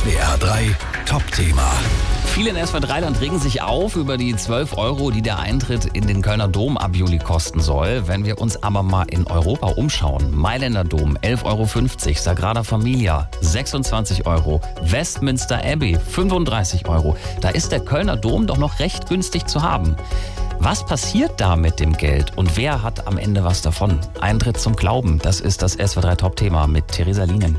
SWR 3 Top-Thema. Viele in SWR3-Land regen sich auf über die 12 €, die der Eintritt in den Kölner Dom ab Juli kosten soll. Wenn wir uns aber mal in Europa umschauen: Mailänder Dom 11,50 €, Sagrada Familia 26 €, Westminster Abbey 35 €. Da ist der Kölner Dom doch noch recht günstig zu haben. Was passiert da mit dem Geld und wer hat am Ende was davon? Eintritt zum Glauben, das ist das SWR3 Top-Thema mit Theresa Lienen.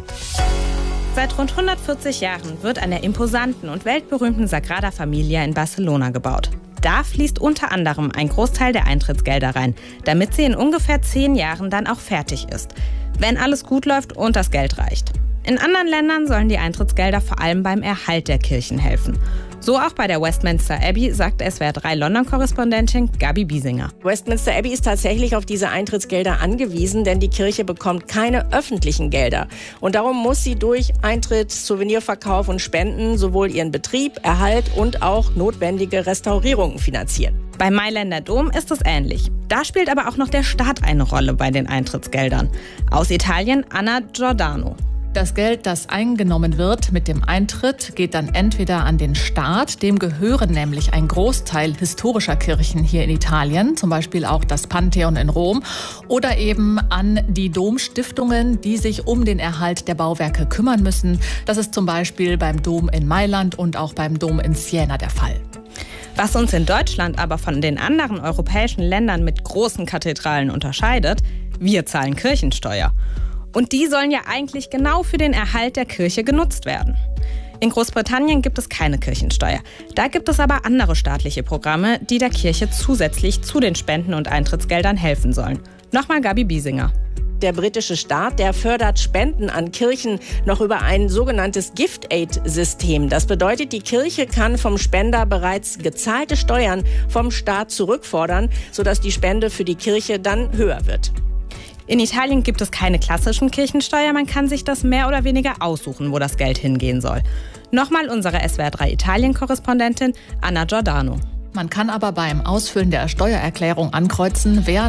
Seit rund 140 Jahren wird an der imposanten und weltberühmten Sagrada Familia in Barcelona gebaut. Da fließt unter anderem ein Großteil der Eintrittsgelder rein, damit sie in ungefähr 10 Jahren dann auch fertig ist. Wenn alles gut läuft und das Geld reicht. In anderen Ländern sollen die Eintrittsgelder vor allem beim Erhalt der Kirchen helfen. So auch bei der Westminster Abbey, sagt SWR3 London-Korrespondentin Gabi Biesinger. Westminster Abbey ist tatsächlich auf diese Eintrittsgelder angewiesen, denn die Kirche bekommt keine öffentlichen Gelder. Und darum muss sie durch Eintritt, Souvenirverkauf und Spenden sowohl ihren Betrieb, Erhalt und auch notwendige Restaurierungen finanzieren. Beim Mailänder Dom ist es ähnlich. Da spielt aber auch noch der Staat eine Rolle bei den Eintrittsgeldern. Aus Italien Anna Giordano. Das Geld, das eingenommen wird mit dem Eintritt, geht dann entweder an den Staat, dem gehören nämlich ein Großteil historischer Kirchen hier in Italien, zum Beispiel auch das Pantheon in Rom, oder eben an die Domstiftungen, die sich um den Erhalt der Bauwerke kümmern müssen. Das ist zum Beispiel beim Dom in Mailand und auch beim Dom in Siena der Fall. Was uns in Deutschland aber von den anderen europäischen Ländern mit großen Kathedralen unterscheidet: wir zahlen Kirchensteuer. Und die sollen ja eigentlich genau für den Erhalt der Kirche genutzt werden. In Großbritannien gibt es keine Kirchensteuer. Da gibt es aber andere staatliche Programme, die der Kirche zusätzlich zu den Spenden und Eintrittsgeldern helfen sollen. Nochmal Gabi Biesinger. Der britische Staat, der fördert Spenden an Kirchen noch über ein sogenanntes Gift-Aid-System. Das bedeutet, die Kirche kann vom Spender bereits gezahlte Steuern vom Staat zurückfordern, sodass die Spende für die Kirche dann höher wird. In Italien gibt es keine klassischen Kirchensteuer, man kann sich das mehr oder weniger aussuchen, wo das Geld hingehen soll. Nochmal unsere SWR3 Italien-Korrespondentin Anna Giordano. Man kann aber beim Ausfüllen der Steuererklärung ankreuzen, wer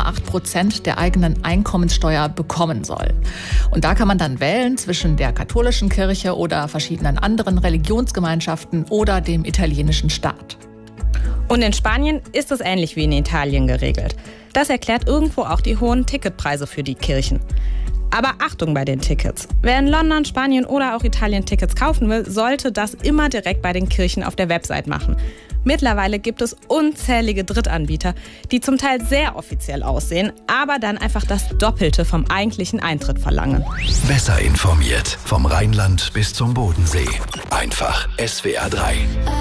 0,8% der eigenen Einkommenssteuer bekommen soll. Und da kann man dann wählen zwischen der katholischen Kirche oder verschiedenen anderen Religionsgemeinschaften oder dem italienischen Staat. Und in Spanien ist es ähnlich wie in Italien geregelt. Das erklärt irgendwo auch die hohen Ticketpreise für die Kirchen. Aber Achtung bei den Tickets. Wer in London, Spanien oder auch Italien Tickets kaufen will, sollte das immer direkt bei den Kirchen auf der Website machen. Mittlerweile gibt es unzählige Drittanbieter, die zum Teil sehr offiziell aussehen, aber dann einfach das Doppelte vom eigentlichen Eintritt verlangen. Besser informiert vom Rheinland bis zum Bodensee. Einfach SWR 3.